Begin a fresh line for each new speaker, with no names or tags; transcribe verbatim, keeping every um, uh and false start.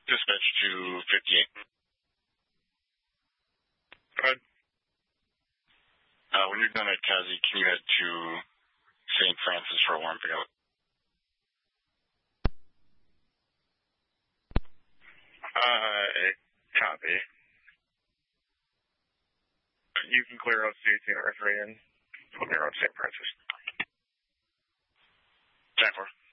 Dispatch to fifty-eight.
Go ahead.
Uh, when you're done at Kazi, can you head to Saint Francis for a warrant pickup?
Uh, copy. You can clear out C eighteen R three and put me around Saint Francis.
ten four.